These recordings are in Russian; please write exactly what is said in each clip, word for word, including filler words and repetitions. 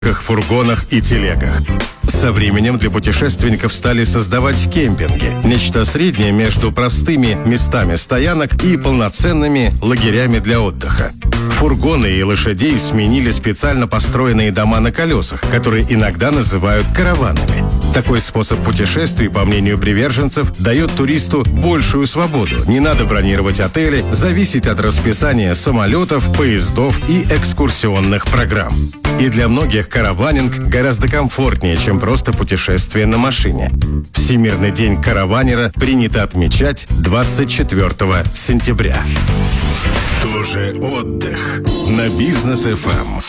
фургонах и телегах. Со временем для путешественников стали создавать кемпинги. Нечто среднее между простыми местами стоянок и полноценными лагерями для отдыха. Фургоны и лошадей сменили специально построенные дома на колесах, которые иногда называют караванами. Такой способ путешествий, по мнению приверженцев, дает туристу большую свободу. Не надо бронировать отели, зависеть от расписания самолетов, поездов и экскурсионных программ. И для многих караванинг гораздо комфортнее, чем просто путешествие на машине. Всемирный день караванера принято отмечать двадцать четвёртого сентября. Тоже отдых на Бизнес эф эм.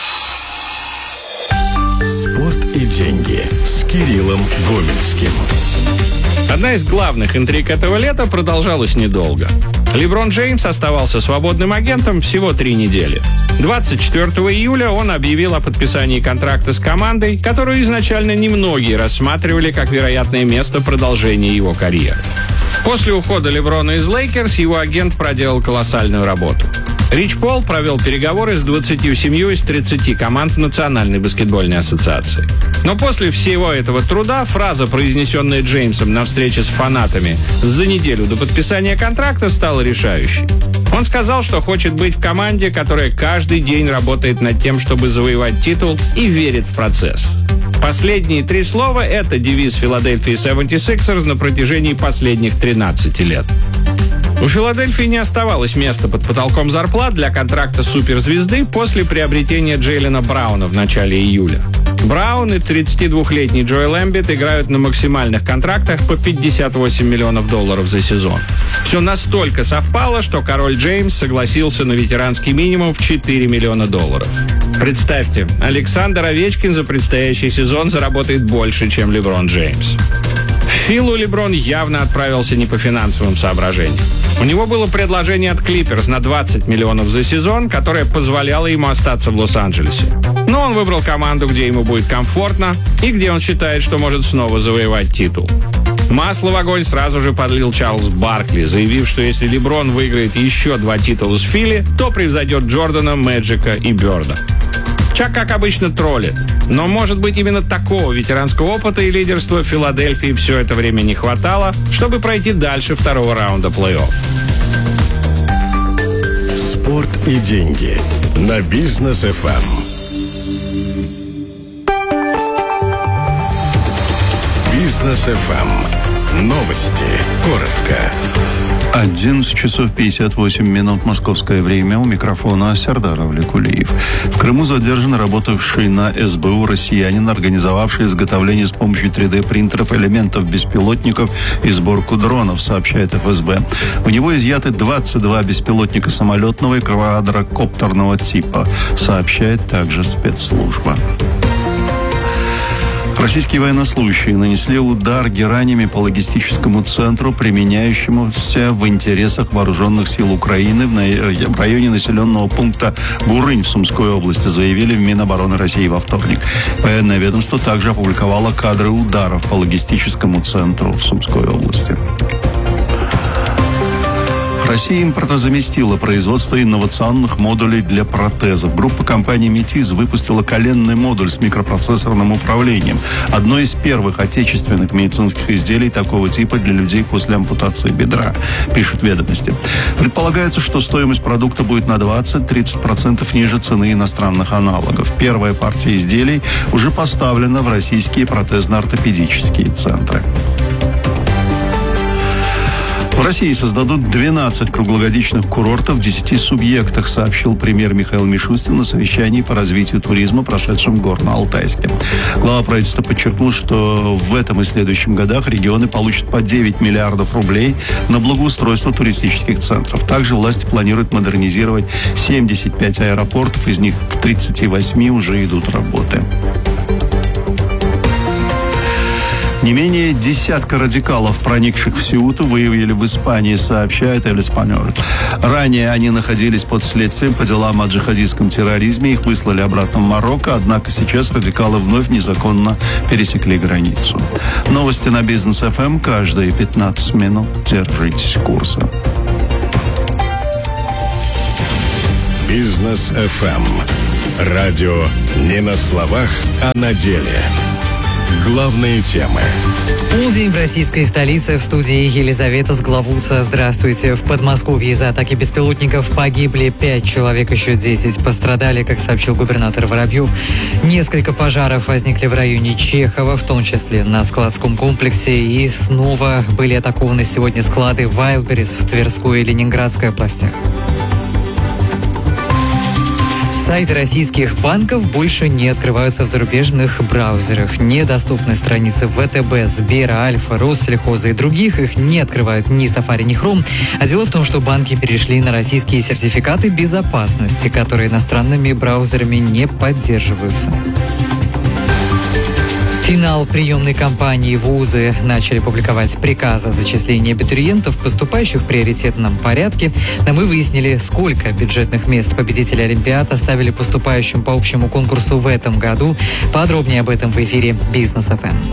Спорт и деньги с Кириллом Гомельским. Одна из главных интриг этого лета продолжалась недолго. Леброн Джеймс оставался свободным агентом всего три недели. двадцать четвёртого июля он объявил о подписании контракта с командой, которую изначально немногие рассматривали как вероятное место продолжения его карьеры. После ухода Леброна из Лейкерс его агент проделал колоссальную работу. Рич Пол провел переговоры с двадцатью семью из тридцати команд в Национальной баскетбольной ассоциации. Но после всего этого труда фраза, произнесенная Джеймсом на встрече с фанатами за неделю до подписания контракта, стала решающей. Он сказал, что хочет быть в команде, которая каждый день работает над тем, чтобы завоевать титул, и верит в процесс. Последние три слова – это девиз Филадельфии семьдесят шестерс на протяжении последних тринадцати лет. У Филадельфии не оставалось места под потолком зарплат для контракта суперзвезды после приобретения Джейлена Брауна в начале июля. Браун и тридцатидвухлетний Джоэл Эмбит играют на максимальных контрактах по пятьдесят восемь миллионов долларов за сезон. Все настолько совпало, что король Джеймс согласился на ветеранский минимум в четыре миллиона долларов. Представьте, Александр Овечкин за предстоящий сезон заработает больше, чем Леброн Джеймс. В Филу Леброн явно отправился не по финансовым соображениям. У него было предложение от Клиперс на двадцать миллионов за сезон, которое позволяло ему остаться в Лос-Анджелесе. Но он выбрал команду, где ему будет комфортно и где он считает, что может снова завоевать титул. Масло в огонь сразу же подлил Чарльз Баркли, заявив, что если Леброн выиграет еще два титула с Фили, то превзойдет Джордана, Мэджика и Бёрда. Чак, как обычно, троллит. Но, может быть, именно такого ветеранского опыта и лидерства в Филадельфии все это время не хватало, чтобы пройти дальше второго раунда плей-офф. Спорт и деньги на Бизнес эф эм. Бизнес эф эм. Новости. Коротко. одиннадцать часов пятьдесят восемь минут московское время. У микрофона Сердар Авлекулиев. В Крыму задержан работавший на эс бэ у россиянин, организовавший изготовление с помощью три дэ принтеров элементов беспилотников и сборку дронов, сообщает эф эс бэ. У него изъяты двадцать два беспилотника самолетного и квадрокоптерного типа, сообщает также спецслужба. Российские военнослужащие нанесли удар геранями по логистическому центру, применяющемуся в интересах вооруженных сил Украины в районе населенного пункта Бурынь в Сумской области, заявили в Минобороны России во вторник. Военное ведомство также опубликовало кадры ударов по логистическому центру в Сумской области. Россия импортозаместила производство инновационных модулей для протезов. Группа компаний «Метиз» выпустила коленный модуль с микропроцессорным управлением. Одно из первых отечественных медицинских изделий такого типа для людей после ампутации бедра, пишут «Ведомости». Предполагается, что стоимость продукта будет на двадцать-тридцать процентов ниже цены иностранных аналогов. Первая партия изделий уже поставлена в российские протезно-ортопедические центры. В России создадут двенадцать круглогодичных курортов в десяти субъектах, сообщил премьер Михаил Мишустин на совещании по развитию туризма, прошедшем в Горно-Алтайске. Глава правительства подчеркнул, что в этом и следующем годах регионы получат по девять миллиардов рублей на благоустройство туристических центров. Также власти планируют модернизировать семьдесят пять аэропортов, из них в тридцати восьми уже идут работы. Не менее десятка радикалов, проникших в Сеуту, выявили в Испании, сообщает «Эль Эспаньоль». Ранее они находились под следствием по делам о джихадистском терроризме. Их выслали обратно в Марокко, однако сейчас радикалы вновь незаконно пересекли границу. Новости на Бизнес эф эм каждые пятнадцать минут. Держитесь курса. Бизнес эф эм. Радио не на словах, а на деле. Главные темы. Полдень в российской столице. В студии Елизавета Сглавуца. Здравствуйте. В Подмосковье из-за атаки беспилотников погибли пять человек, еще десять пострадали, как сообщил губернатор Воробьев. Несколько пожаров возникли в районе Чехова, в том числе на складском комплексе. И снова были атакованы сегодня склады Wildberries в Тверской и Ленинградской областях. Сайты российских банков больше не открываются в зарубежных браузерах. Недоступны страницы ВТБ, Сбера, Альфа, Россельхоза и других. Их не открывают ни Safari, ни Chrome. А дело в том, что банки перешли на российские сертификаты безопасности, которые иностранными браузерами не поддерживаются. Финал приемной кампании. Вузы начали публиковать приказы о зачислении абитуриентов, поступающих в приоритетном порядке. Но мы выяснили, сколько бюджетных мест победителей Олимпиад оставили поступающим по общему конкурсу в этом году. Подробнее об этом в эфире Бизнес эф эм.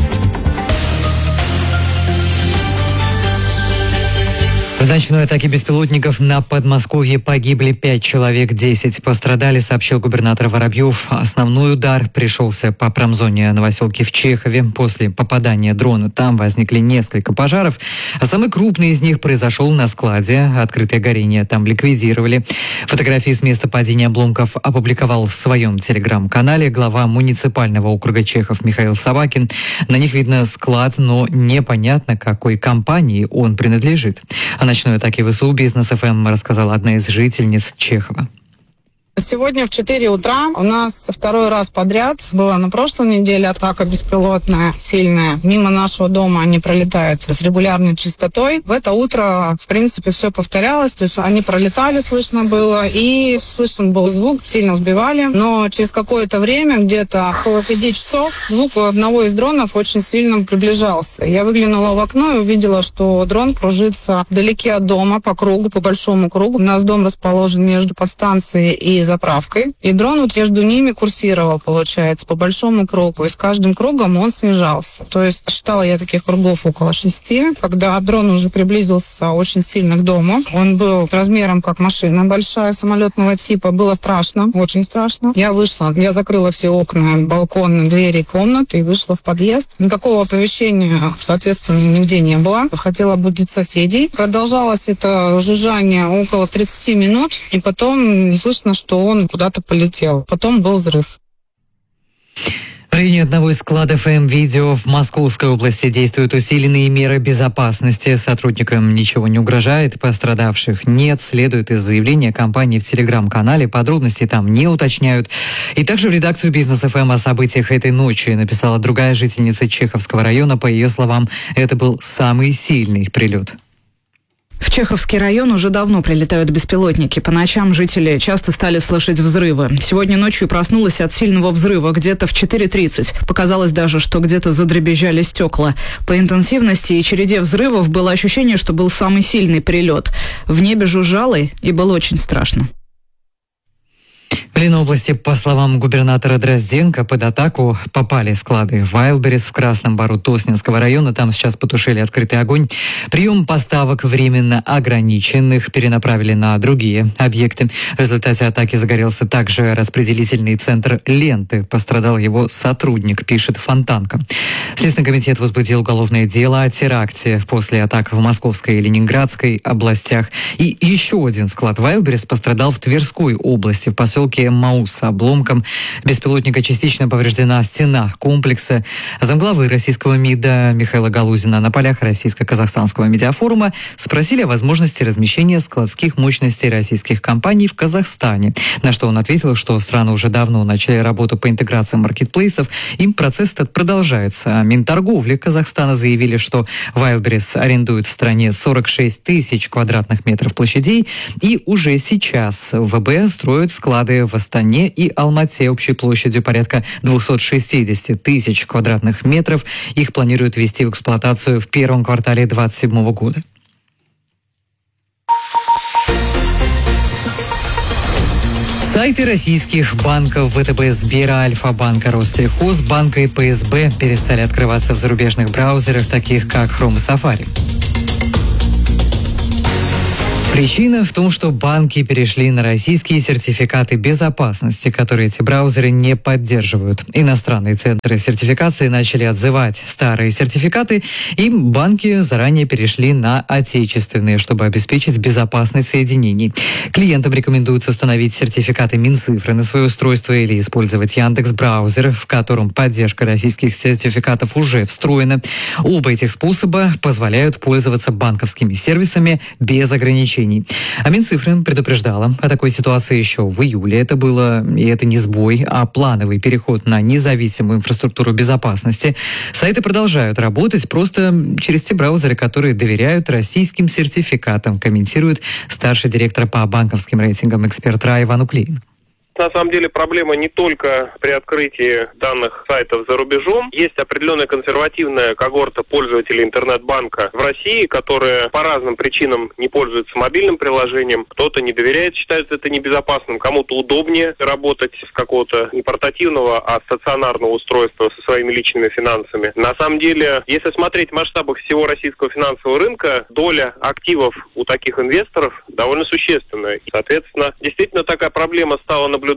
В ночной атаке беспилотников на Подмосковье погибли пять человек, десять пострадали, сообщил губернатор Воробьев. Основной удар пришелся по промзоне Новоселки в Чехове. После попадания дрона там возникли несколько пожаров, а самый крупный из них произошел на складе. Открытое горение там ликвидировали. Фотографии с места падения обломков опубликовал в своем телеграм-канале глава муниципального округа Чехов Михаил Собакин. На них видно склад, но непонятно, какой компании он принадлежит. О ночной атаке ВСУ Бизнес эф эм рассказала одна из жительниц Чехова. Сегодня в четыре утра у нас второй раз подряд была на прошлой неделе атака беспилотная, сильная. Мимо нашего дома они пролетают с регулярной частотой. В это утро, в принципе, все повторялось. То есть они пролетали, слышно было, и слышен был звук, сильно сбивали. Но через какое-то время, где-то около пяти часов, звук у одного из дронов очень сильно приближался. Я выглянула в окно и увидела, что дрон кружится вдалеке от дома, по кругу, по большому кругу. У нас дом расположен между подстанцией и заправкой. И дрон вот между ними курсировал, получается, по большому кругу. И с каждым кругом он снижался. То есть считала я таких кругов около шести. Когда дрон уже приблизился очень сильно к дому, он был размером как машина большая, самолетного типа. Было страшно, очень страшно. Я вышла, я закрыла все окна, балконы, двери комнаты и вышла в подъезд. Никакого оповещения, соответственно, нигде не было. Хотела будить соседей. Продолжалось это жужжание около тридцати минут. И потом слышно, что он куда-то полетел. Потом был взрыв. В районе одного из складов М-Видео в Московской области действуют усиленные меры безопасности. Сотрудникам ничего не угрожает, пострадавших нет, следует из заявления компании в телеграм-канале. Подробности там не уточняют. И также в редакцию Бизнес эф эм о событиях этой ночи написала другая жительница Чеховского района. По ее словам, это был самый сильный прилет. В Чеховский район уже давно прилетают беспилотники. По ночам жители часто стали слышать взрывы. Сегодня ночью проснулась от сильного взрыва где-то в четыре тридцать. Показалось даже, что где-то задребезжали стекла. По интенсивности и череде взрывов было ощущение, что был самый сильный прилет. В небе жужжало и было очень страшно. В Ленобласти, по словам губернатора Дрозденко, под атаку попали склады Wildberries в Красном Бару Тоснинского района. Там сейчас потушили открытый огонь. Прием поставок временно ограниченных перенаправили на другие объекты. В результате атаки загорелся также распределительный центр ленты. Пострадал его сотрудник, пишет Фонтанка. Следственный комитет возбудил уголовное дело о теракте после атак в Московской и Ленинградской областях. И еще один склад Wildberries пострадал в Тверской области, в поселке Маус. Обломком беспилотника частично повреждена стена комплекса. Замглавы российского МИДа Михаила Галузина на полях Российско-Казахстанского медиафорума спросили о возможности размещения складских мощностей российских компаний в Казахстане. На что он ответил, что страны уже давно начали работу по интеграции маркетплейсов. Им процесс этот продолжается. Минторговли Казахстана заявили, что Wildberries арендует в стране сорок шесть тысяч квадратных метров площадей. И уже сейчас ВБ строит склады в Астане и Алмате общей площадью порядка двести шестьдесят тысяч квадратных метров. Их планируют ввести в эксплуатацию в первом квартале две тысячи двадцать седьмого года. Сайты российских банков ВТБ, Сбера, Альфа-банка, Россельхозбанка и ПСБ перестали открываться в зарубежных браузерах, таких как Chrome и Safari. Причина в том, что банки перешли на российские сертификаты безопасности, которые эти браузеры не поддерживают. Иностранные центры сертификации начали отзывать старые сертификаты, и банки заранее перешли на отечественные, чтобы обеспечить безопасность соединений. Клиентам рекомендуется установить сертификаты Минцифры на свое устройство или использовать Яндекс.Браузер, в котором поддержка российских сертификатов уже встроена. Оба этих способа позволяют пользоваться банковскими сервисами без ограничений. А Минцифра предупреждала о такой ситуации еще в июле. Это было, и это не сбой, а плановый переход на независимую инфраструктуру безопасности. Сайты продолжают работать просто через те браузеры, которые доверяют российским сертификатам, комментирует старший директор по банковским рейтингам эксперт РА Иван Уклеин. На самом деле проблема не только при открытии данных сайтов за рубежом. Есть определенная консервативная когорта пользователей интернет-банка в России, которые по разным причинам не пользуются мобильным приложением. Кто-то не доверяет, считает это небезопасным. Кому-то удобнее работать с какого-то не портативного, а стационарного устройства со своими личными финансами. На самом деле, если смотреть в масштабах всего российского финансового рынка, доля активов у таких инвесторов довольно существенная. И, соответственно, действительно такая проблема стала наблюдаться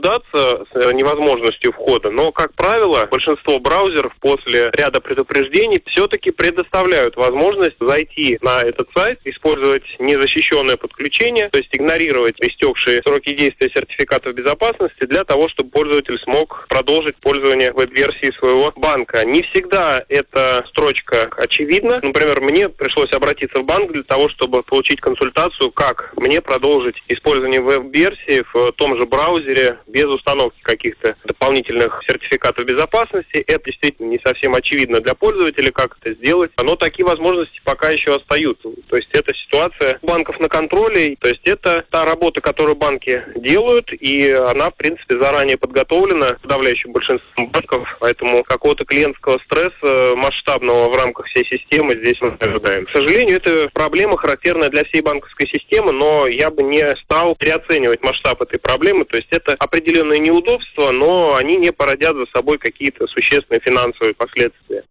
с невозможностью входа, но, как правило, большинство браузеров после ряда предупреждений все-таки предоставляют возможность зайти на этот сайт, использовать незащищенное подключение, то есть игнорировать истекшие сроки действия сертификатов безопасности для того, чтобы пользователь смог продолжить пользование веб-версии своего банка. Не всегда эта строчка очевидна. Например, мне пришлось обратиться в банк для того, чтобы получить консультацию, как мне продолжить использование веб-версии в том же браузере без установки каких-то дополнительных сертификатов безопасности. Это действительно не совсем очевидно для пользователя, как это сделать. Но такие возможности пока еще остаются. То есть это ситуация банков на контроле. То есть это та работа, которую банки делают, и она, в принципе, заранее подготовлена подавляющим большинством банков. Поэтому какого-то клиентского стресса масштабного в рамках всей системы здесь мы не ожидаем. К сожалению, это проблема, характерная для всей банковской системы, но я бы не стал переоценивать масштаб этой проблемы. То есть это определенные неудобства, но они не породят за собой какие-то существенные финансовые последствия.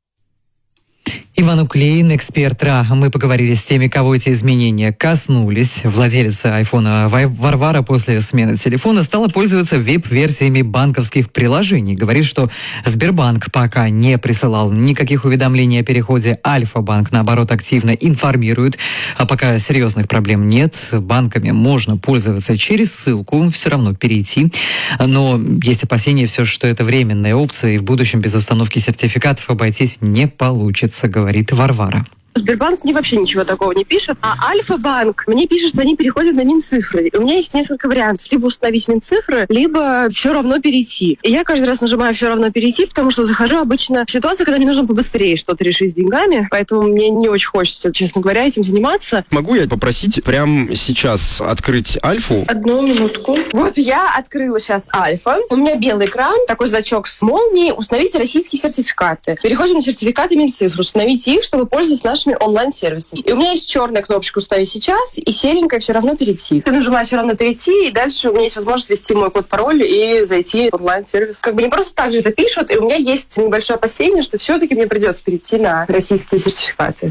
Иван Уклеин, эксперт РА. Мы поговорили с теми, кого эти изменения коснулись. Владелица айфона Варвара после смены телефона стала пользоваться веб-версиями банковских приложений. Говорит, что Сбербанк пока не присылал никаких уведомлений о переходе. Альфа-банк, наоборот, активно информирует. А пока серьезных проблем нет. Банками можно пользоваться через ссылку, все равно перейти. Но есть опасения все, что это временная опция, и в будущем без установки сертификатов обойтись не получится, говорит Варвара. Сбербанк мне вообще ничего такого не пишет, а Альфа-банк мне пишет, что они переходят на Минцифры. У меня есть несколько вариантов. Либо установить Минцифры, либо все равно перейти. И я каждый раз нажимаю «все равно перейти», потому что захожу обычно в ситуацию, когда мне нужно побыстрее что-то решить с деньгами. Поэтому мне не очень хочется, честно говоря, этим заниматься. Могу я попросить прямо сейчас открыть Альфу? Одну минутку. Вот я открыла сейчас Альфа. У меня белый экран, такой значок с молнией. Установите российские сертификаты. Переходим на сертификаты Минцифры. Установите их, чтобы пользоваться нашими онлайн-сервисами. И у меня есть черная кнопочка «Установить сейчас» и серенькая «Все равно перейти». Я нажимаю «Все равно перейти», и дальше у меня есть возможность ввести мой код-пароль и зайти в онлайн-сервис. Как бы не просто так же это пишут, и у меня есть небольшое опасение, что все-таки мне придется перейти на российские сертификаты.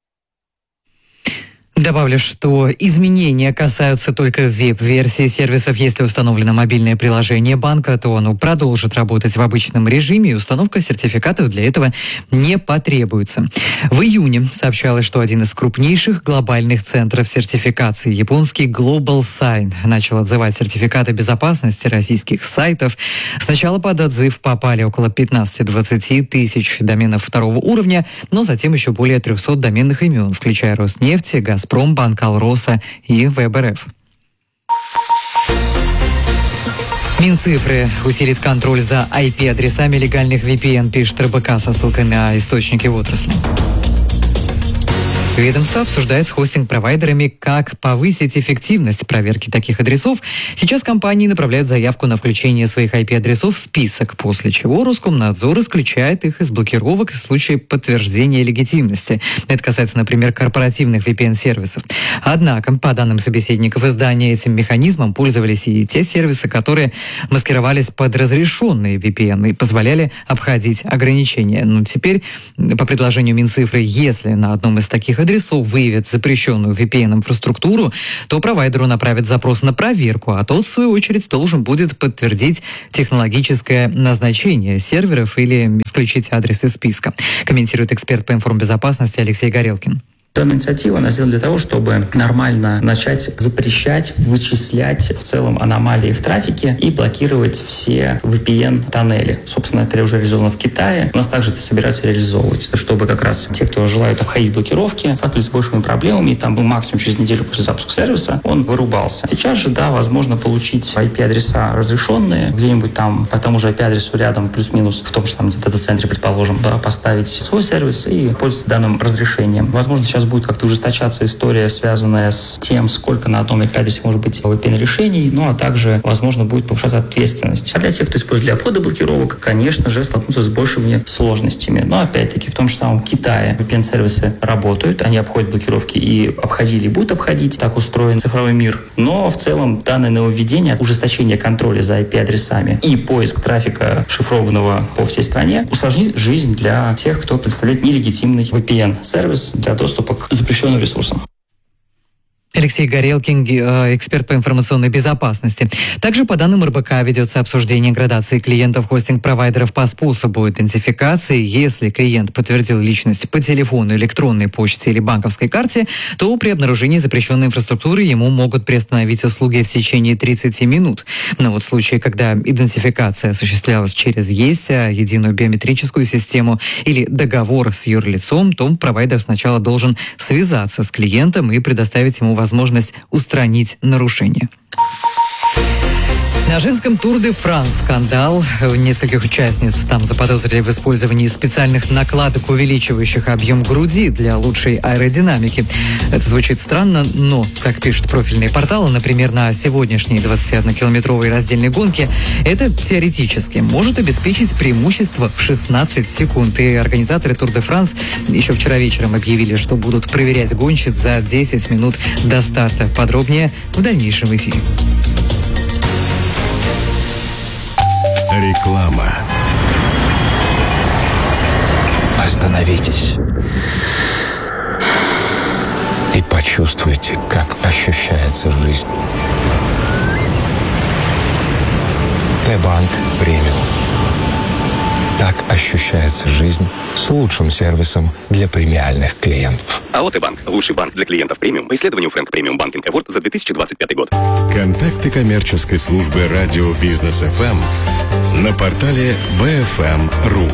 Добавлю, что изменения касаются только веб-версии сервисов. Если установлено мобильное приложение банка, то оно продолжит работать в обычном режиме, и установка сертификатов для этого не потребуется. В июне сообщалось, что один из крупнейших глобальных центров сертификации, японский Global Sign, начал отзывать сертификаты безопасности российских сайтов. Сначала под отзыв попали около пятнадцать-двадцать тысяч доменов второго уровня, но затем еще более триста доменных имен, включая Роснефть, Газпром, Банк Алроса и ВЭБ-РФ. Минцифры усилит контроль за ай пи-адресами легальных ви пи эн, пишет РБК со ссылкой на источники в отрасли. Ведомство обсуждает с хостинг-провайдерами, как повысить эффективность проверки таких адресов. Сейчас компании направляют заявку на включение своих ай пи-адресов в список, после чего Роскомнадзор исключает их из блокировок в случае подтверждения легитимности. Это касается, например, корпоративных ви пи эн-сервисов. Однако, по данным собеседников издания, этим механизмом пользовались и те сервисы, которые маскировались под разрешенные ви пи эн и позволяли обходить ограничения. Но теперь, по предложению Минцифры, если на одном из таких адресов выявят запрещенную ви пи эн-инфраструктуру, то провайдеру направят запрос на проверку, а тот, в свою очередь, должен будет подтвердить технологическое назначение серверов или исключить адрес из списка, комментирует эксперт по информбезопасности Алексей Горелкин. Данная инициатива она сделана для того, чтобы нормально начать запрещать, вычислять в целом аномалии в трафике и блокировать все ви пи эн-тоннели. Собственно, это уже реализовано в Китае. У нас также это собираются реализовывать, чтобы как раз те, кто желают обходить блокировки, сталкивались с большими проблемами, и там максимум через неделю после запуска сервиса он вырубался. Сейчас же, да, возможно получить ай пи-адреса разрешенные, где-нибудь там по тому же ай пи-адресу рядом, плюс-минус, в том же самом дата-центре, предположим, да, поставить свой сервис и пользоваться данным разрешением. Возможно, сейчас будет как-то ужесточаться история, связанная с тем, сколько на одном ай пи-адресе может быть ви пи эн-решений, ну а также, возможно, будет повышаться ответственность. А для тех, кто использует для обхода блокировок, конечно же, столкнутся с большими сложностями. Но, опять-таки, в том же самом Китае ви пи эн-сервисы работают, они обходят блокировки и обходили, и будут обходить. Так устроен цифровой мир. Но, в целом, данное нововведение, ужесточение контроля за ай пи-адресами и поиск трафика шифрованного по всей стране усложнит жизнь для тех, кто представляет нелегитимный ви пи эн-сервис для доступа к запрещенным ресурсам. Алексей Горелкин, эксперт по информационной безопасности. Также, по данным эр бэ ка, ведется обсуждение градации клиентов хостинг-провайдеров по способу идентификации. Если клиент подтвердил личность по телефону, электронной почте или банковской карте, то при обнаружении запрещенной инфраструктуры ему могут приостановить услуги в течение тридцати минут. Но вот в случае, когда идентификация осуществлялась через ЕСЯ, единую биометрическую систему или договор с юрлицом, то провайдер сначала должен связаться с клиентом и предоставить ему возможность возможность устранить нарушение. На женском Тур де Франс скандал. Нескольких участниц там заподозрили в использовании специальных накладок, увеличивающих объем груди для лучшей аэродинамики. Это звучит странно, но, как пишут профильные порталы, например, на сегодняшней двадцатиоднокилометровой раздельной гонке, это теоретически может обеспечить преимущество в шестнадцать секунд. И организаторы Тур де Франс еще вчера вечером объявили, что будут проверять гонщиц за десять минут до старта. Подробнее в дальнейшем эфире. Реклама. Остановитесь и почувствуйте, как ощущается жизнь. Т-банк премиум. Так ощущается жизнь с лучшим сервисом для премиальных клиентов. АО Т-банк. Лучший банк для клиентов премиум по исследованию Фрэнк Премиум Банкинг Эворд за две тысячи двадцать пятый год. Контакты коммерческой службы радио Бизнес эф эм на портале би эф эм точка ру.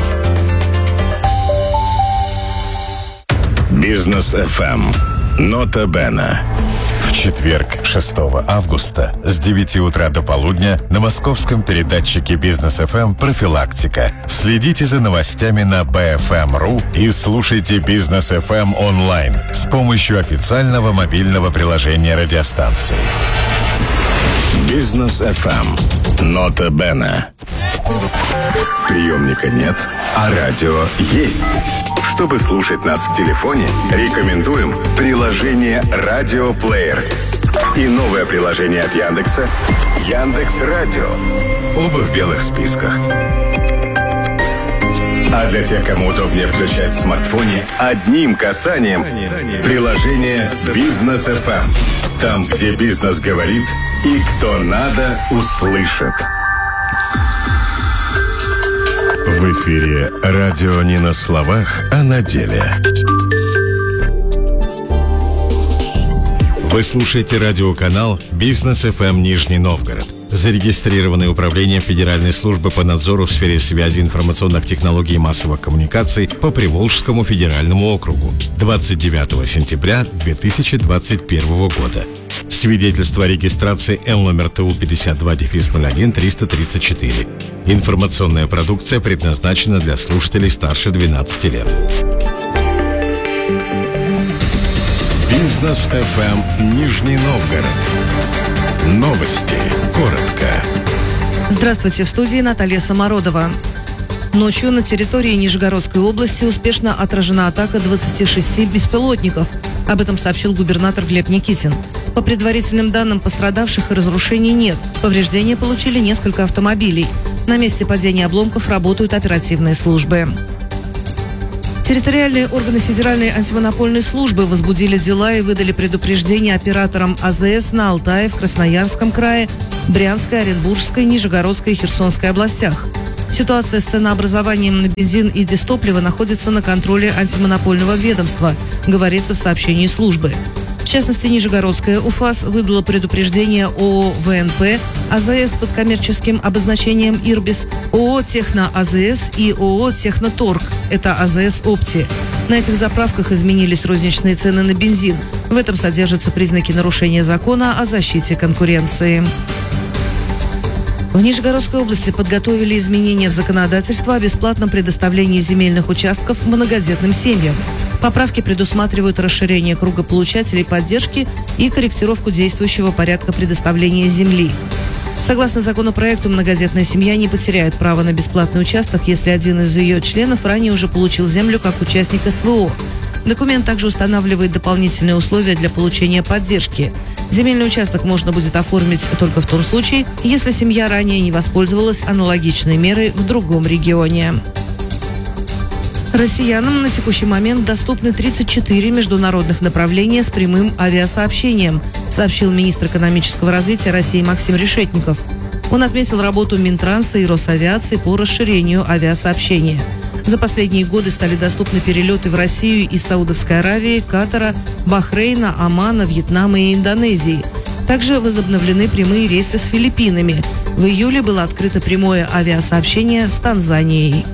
Бизнес эф эм. Нота Бена. В четверг, шестого августа, с девяти утра до полудня на московском передатчике Бизнес эф эм «Профилактика». Следите за новостями на би эф эм точка ру и слушайте Бизнес эф эм онлайн с помощью официального мобильного приложения радиостанции. Бизнес эф эм. Нота Бена. Приемника нет, а радио есть. Чтобы слушать нас в телефоне, рекомендуем приложение «Радиоплеер» и новое приложение от Яндекса «Яндекс.Радио». Оба в белых списках. А для тех, кому удобнее включать в смартфоне, одним касанием приложение «Бизнес эф эм». Там, где бизнес говорит и кто надо, услышит. В эфире радио не на словах, а на деле. Вы слушаете радиоканал Бизнес эф эм Нижний Новгород, зарегистрированное управлением Федеральной службы по надзору в сфере связи, информационных технологий и массовых коммуникаций по Приволжскому федеральному округу двадцать девятого сентября две тысячи двадцать первого года. Свидетельство о регистрации Л номер Т У пятьдесят два ноль один триста тридцать четыре. Информационная продукция предназначена для слушателей старше двенадцати лет. Бизнес эф эм Нижний Новгород. Новости. Коротко. Здравствуйте, в студии Наталья Самородова. Ночью на территории Нижегородской области успешно отражена атака двадцати шести беспилотников. Об этом сообщил губернатор Глеб Никитин. По предварительным данным, пострадавших и разрушений нет. Повреждения получили несколько автомобилей. На месте падения обломков работают оперативные службы. Территориальные органы Федеральной антимонопольной службы возбудили дела и выдали предупреждение операторам АЗС на Алтае, в Красноярском крае, Брянской, Оренбургской, Нижегородской и Херсонской областях. Ситуация с ценообразованием на бензин и дизтопливо находится на контроле антимонопольного ведомства, говорится в сообщении службы. В частности, Нижегородская УФАС выдала предупреждение ООО ВНП, АЗС под коммерческим обозначением «Ирбис», ООО «Техно-АЗС» и ООО «Техноторг», это АЗС «Опти». На этих заправках изменились розничные цены на бензин. В этом содержатся признаки нарушения закона о защите конкуренции. В Нижегородской области подготовили изменения в законодательство о бесплатном предоставлении земельных участков многодетным семьям. Поправки предусматривают расширение круга получателей поддержки и корректировку действующего порядка предоставления земли. Согласно законопроекту, многодетная семья не потеряет право на бесплатный участок, если один из ее членов ранее уже получил землю как участник СВО. Документ также устанавливает дополнительные условия для получения поддержки. Земельный участок можно будет оформить только в том случае, если семья ранее не воспользовалась аналогичной мерой в другом регионе. Россиянам на текущий момент доступны тридцать четыре международных направления с прямым авиасообщением, сообщил министр экономического развития России Максим Решетников. Он отметил работу Минтранса и Росавиации по расширению авиасообщения. За последние годы стали доступны перелеты в Россию из Саудовской Аравии, Катара, Бахрейна, Омана, Вьетнама и Индонезии. Также возобновлены прямые рейсы с Филиппинами. В июле было открыто прямое авиасообщение с Танзанией.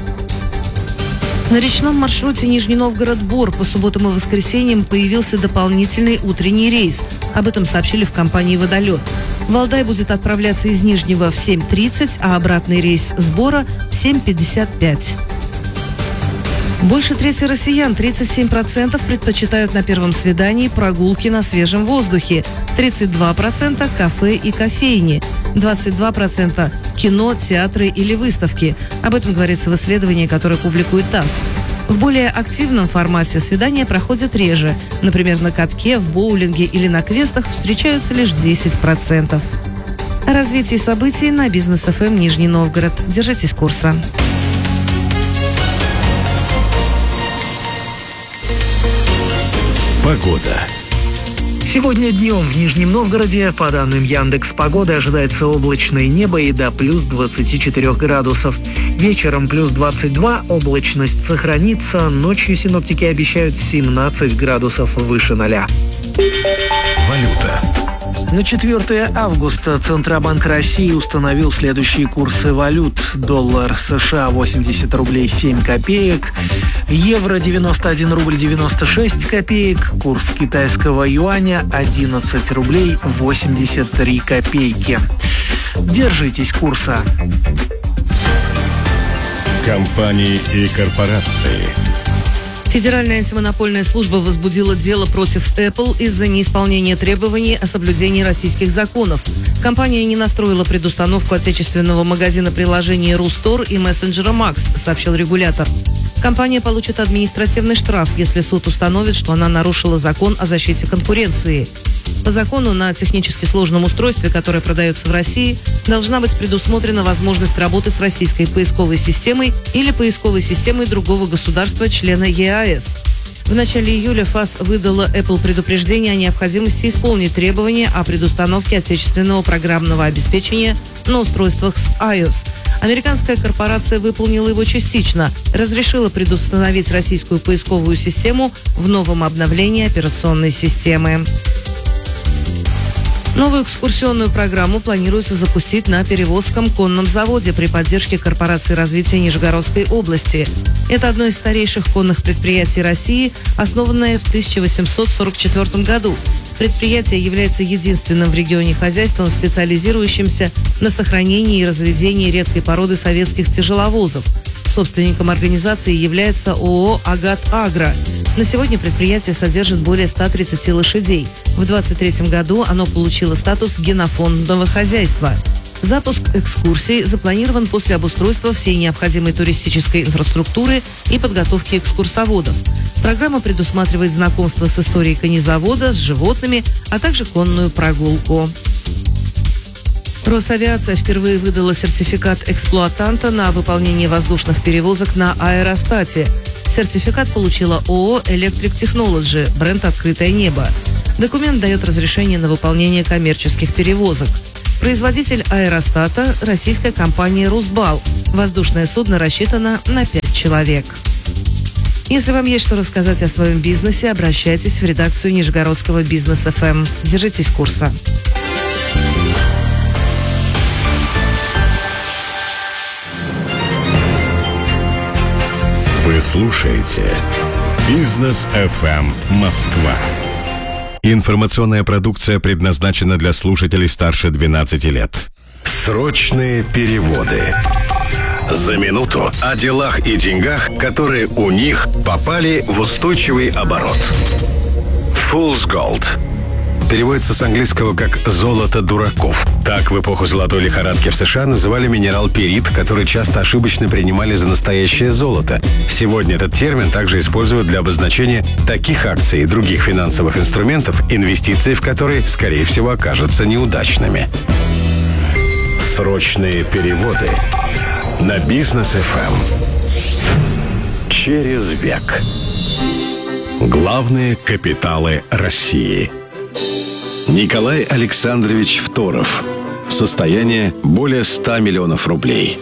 На речном маршруте Нижний Новгород-Бор по субботам и воскресеньям появился дополнительный утренний рейс. Об этом сообщили в компании «Водолет». Валдай будет отправляться из Нижнего в семь тридцать, а обратный рейс с Бора в семь пятьдесят пять. Больше трети россиян, тридцать семь процентов, предпочитают на первом свидании прогулки на свежем воздухе, тридцать два процента – кафе и кофейни, двадцать два процента – кино, театры или выставки. Об этом говорится в исследовании, которое публикует ТАСС. В более активном формате свидания проходят реже. Например, на катке, в боулинге или на квестах встречаются лишь десять процентов. О развитии событий на Бизнес эф эм Нижний Новгород. Держитесь курса. Погода. Сегодня днем в Нижнем Новгороде, по данным Яндекс.Погоды, ожидается облачное небо и до плюс двадцати четырёх градусов. Вечером плюс двадцать два, облачность сохранится, ночью синоптики обещают семнадцать градусов выше ноля. Валюта. На четвёртое августа Центробанк России установил следующие курсы валют. Доллар США восемьдесят рублей семь копеек, евро девяносто один рубль девяносто шесть копеек, курс китайского юаня одиннадцать рублей восемьдесят три копейки. Держитесь курса. Компании и корпорации. Федеральная антимонопольная служба возбудила дело против Apple из-за неисполнения требований о соблюдении российских законов. Компания не настроила предустановку отечественного магазина приложений Рустор и мессенджера Макс, сообщил регулятор. Компания получит административный штраф, если суд установит, что она нарушила закон о защите конкуренции. По закону на технически сложном устройстве, которое продается в России, должна быть предусмотрена возможность работы с российской поисковой системой или поисковой системой другого государства-члена ЕАЭС. В начале июля ФАС выдала Apple предупреждение о необходимости исполнить требования о предустановке отечественного программного обеспечения на устройствах с iOS. Американская корпорация выполнила его частично, разрешила предустановить российскую поисковую систему в новом обновлении операционной системы. Новую экскурсионную программу планируется запустить на Перевозском конном заводе при поддержке Корпорации развития Нижегородской области. Это одно из старейших конных предприятий России, основанное в тысяча восемьсот сорок четвёртом году. Предприятие является единственным в регионе хозяйством, специализирующимся на сохранении и разведении редкой породы советских тяжеловозов. Собственником организации является ООО «Агат Агро». На сегодня предприятие содержит более ста тридцати лошадей. В двадцать третьем году оно получило статус генофондного хозяйства. Запуск экскурсий запланирован после обустройства всей необходимой туристической инфраструктуры и подготовки экскурсоводов. Программа предусматривает знакомство с историей конезавода, с животными, а также конную прогулку. Росавиация впервые выдала сертификат эксплуатанта на выполнение воздушных перевозок на аэростате. Сертификат получила ООО «Electric Technology», бренд «Открытое небо». Документ дает разрешение на выполнение коммерческих перевозок. Производитель аэростата – российская компания «Русбал». Воздушное судно рассчитано на пять человек. Если вам есть что рассказать о своем бизнесе, обращайтесь в редакцию Нижегородского Бизнес эф эм. Держитесь курса. Вы слушаете Бизнес эф эм Москва. Информационная продукция предназначена для слушателей старше двенадцати лет. Срочные переводы. За минуту о делах и деньгах, которые у них попали в устойчивый оборот. Fool's Gold. Переводится с английского как «золото дураков». Так в эпоху золотой лихорадки в США называли минерал перит, который часто ошибочно принимали за настоящее золото. Сегодня этот термин также используют для обозначения таких акций и других финансовых инструментов, инвестиции в которые, скорее всего, окажутся неудачными. Срочные переводы на Бизнес эф эм. Через век. Главные капиталы России. Николай Александрович Второв. Состояние более ста миллионов рублей.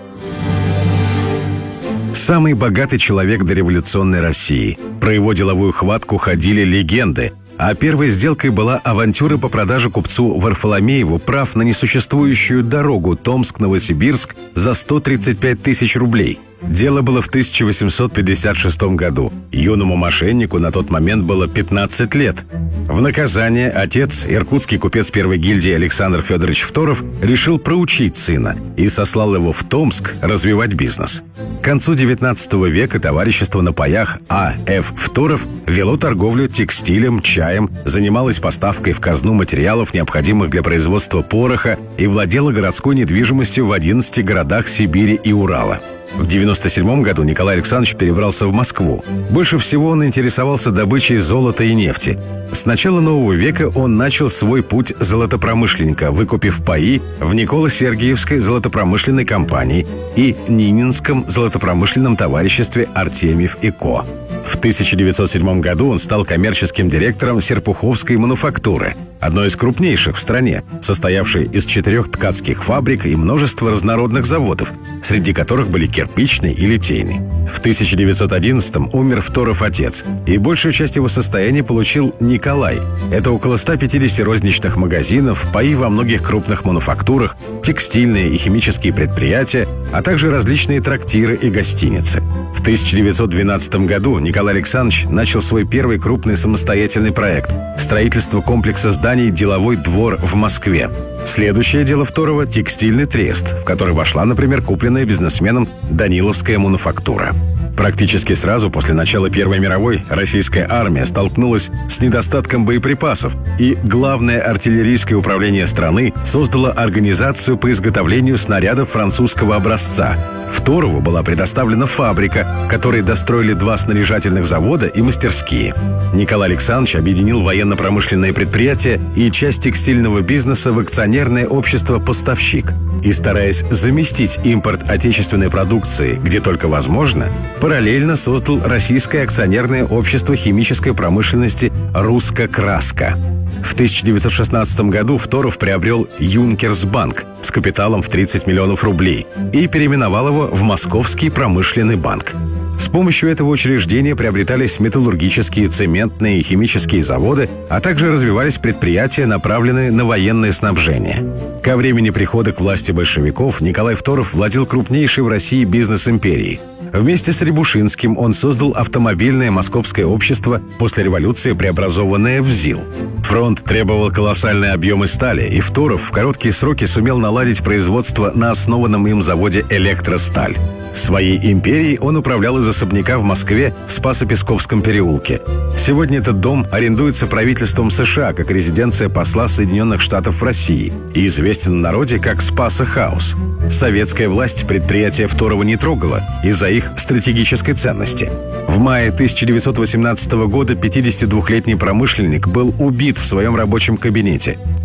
Самый богатый человек дореволюционной России. Про его деловую хватку ходили легенды. А первой сделкой была авантюра по продаже купцу Варфоломееву прав на несуществующую дорогу Томск-Новосибирск за сто тридцать пять тысяч рублей. Дело было в тысяча восемьсот пятьдесят шестом году. Юному мошеннику на тот момент было пятнадцать лет. В наказание отец, иркутский купец первой гильдии Александр Федорович Второв, решил проучить сына и сослал его в Томск развивать бизнес. К концу девятнадцатого века товарищество на паях А Ф Второв вело торговлю текстилем, чаем, занималось поставкой в казну материалов, необходимых для производства пороха, и владело городской недвижимостью в одиннадцати городах Сибири и Урала. В девяносто седьмом году Николай Александрович перебрался в Москву. Больше всего он интересовался добычей золота и нефти. С начала нового века он начал свой путь золотопромышленника, выкупив паи в Николо-Сергиевской золотопромышленной компании и Нининском золотопромышленном товариществе «Артемьев и Ко». В тысяча девятьсот седьмом году он стал коммерческим директором Серпуховской мануфактуры, одной из крупнейших в стране, состоявшей из четырех ткацких фабрик и множества разнородных заводов, среди которых были кирпичный и литейный. В тысяча девятьсот одиннадцатом умер Второв отец, и большую часть его состояния получил Николай. Это около ста пятидесяти розничных магазинов, паи во многих крупных мануфактурах, текстильные и химические предприятия, а также различные трактиры и гостиницы. В тысяча девятьсот двенадцатом году Николай Александрович начал свой первый крупный самостоятельный проект – строительство комплекса зданий «Деловой двор» в Москве. Следующее дело Второва – текстильный трест, в который вошла, например, купленная бизнесменом Даниловская мануфактура. Практически сразу после начала Первой мировой российская армия столкнулась с недостатком боеприпасов, и Главное артиллерийское управление страны создало организацию по изготовлению снарядов французского образца. Второву была предоставлена фабрика, которой достроили два снаряжательных завода и мастерские. Николай Александрович объединил военно-промышленные предприятия и часть текстильного бизнеса в акционерное общество «Поставщик». И, стараясь заместить импорт отечественной продукции, где только возможно, параллельно создал российское акционерное общество химической промышленности «Русско-Краска». В тысяча девятьсот шестнадцатом году Второв приобрел «Юнкерсбанк» с капиталом в тридцать миллионов рублей и переименовал его в Московский промышленный банк. С помощью этого учреждения приобретались металлургические, цементные и химические заводы, а также развивались предприятия, направленные на военное снабжение. Ко времени прихода к власти большевиков Николай Второв владел крупнейшей в России бизнес-империей. Вместе с Рябушинским он создал автомобильное московское общество, после революции преобразованное в ЗИЛ. Фронт требовал колоссальные объемы стали, и Второв в короткие сроки сумел наладить производство на основанном им заводе «Электросталь». Своей империей он управлял из особняка в Москве в Спасо-Песковском переулке. Сегодня этот дом арендуется правительством США как резиденция посла Соединенных Штатов в России и известен в народе как Спасо-хаус. Советская власть предприятия Второва не трогала из-за их стратегической ценности. В мае тысяча девятьсот восемнадцатого года пятидесятидвухлетний промышленник был убит в своем рабочем кабинете.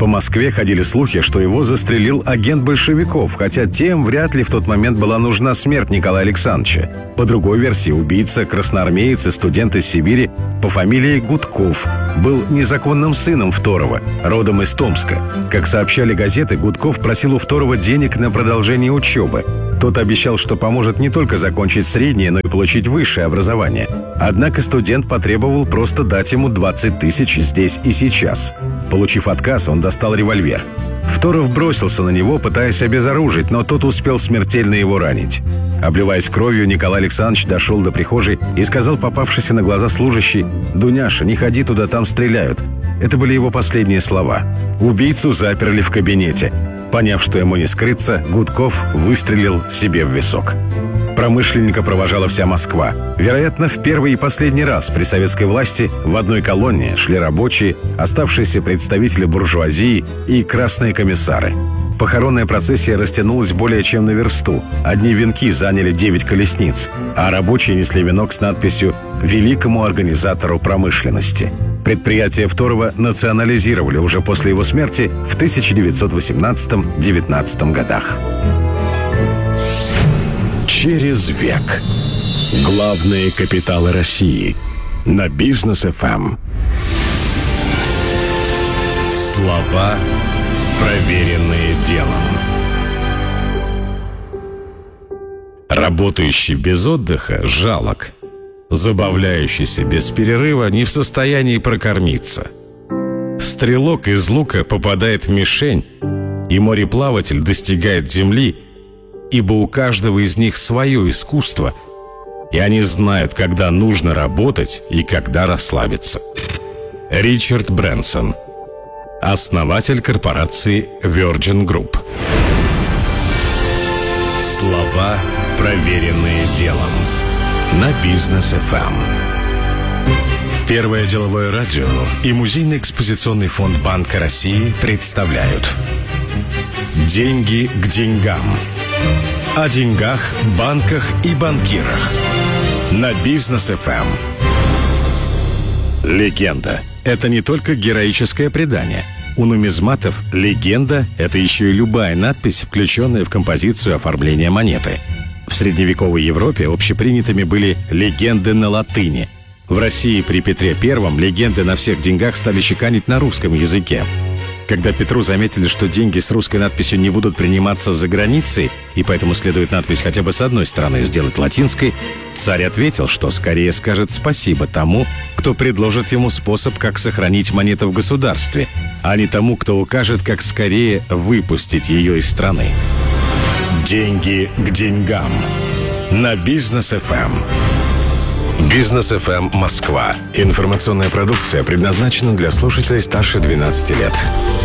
По Москве ходили слухи, что его застрелил агент большевиков, хотя тем вряд ли в тот момент была нужна смерть Николая Александровича. По другой версии, убийца, красноармеец и студент из Сибири по фамилии Гудков был незаконным сыном Второва, родом из Томска. Как сообщали газеты, Гудков просил у Второва денег на продолжение учебы. Тот обещал, что поможет не только закончить среднее, но и получить высшее образование. Однако студент потребовал просто дать ему двадцать тысяч здесь и сейчас. Получив отказ, он достал револьвер. Второв бросился на него, пытаясь обезоружить, но тот успел смертельно его ранить. Обливаясь кровью, Николай Александрович дошел до прихожей и сказал попавшейся на глаза служащей: «Дуняша, не ходи туда, там стреляют». Это были его последние слова. Убийцу заперли в кабинете. Поняв, что ему не скрыться, Гудков выстрелил себе в висок. Промышленника провожала вся Москва. Вероятно, в первый и последний раз при советской власти в одной колонне шли рабочие, оставшиеся представители буржуазии и красные комиссары. Похоронная процессия растянулась более чем на версту. Одни венки заняли девять колесниц, а рабочие несли венок с надписью «Великому организатору промышленности». Предприятие Второва национализировали уже после его смерти в тысяча девятьсот восемнадцатом — девятнадцатом годах. Через век. Главные капиталы России. На Бизнес эф эм. Слова, проверенные делом. Работающий без отдыха жалок. Забавляющийся без перерыва не в состоянии прокормиться. Стрелок из лука попадает в мишень, и мореплаватель достигает земли, ибо у каждого из них свое искусство, и они знают, когда нужно работать и когда расслабиться. Ричард Брэнсон, основатель корпорации Virgin Group. Слова, проверенные делом. На Бизнес эф эм. Первое деловое радио и музейно-экспозиционный фонд Банка России представляют «Деньги к деньгам». О деньгах, банках и банкирах. На Бизнес эф эм. Легенда – это не только героическое предание. У нумизматов легенда – это еще и любая надпись, включенная в композицию оформления монеты. В средневековой Европе общепринятыми были легенды на латыни. В России при Петре Первом легенды на всех деньгах стали чеканить на русском языке. Когда Петру заметили, что деньги с русской надписью не будут приниматься за границей, и поэтому следует надпись хотя бы с одной стороны сделать латинской, царь ответил, что скорее скажет спасибо тому, кто предложит ему способ, как сохранить монету в государстве, а не тому, кто укажет, как скорее выпустить ее из страны. Деньги к деньгам. На Бизнес эф эм. Бизнес эф эм Москва. Информационная продукция предназначена для слушателей старше двенадцати лет.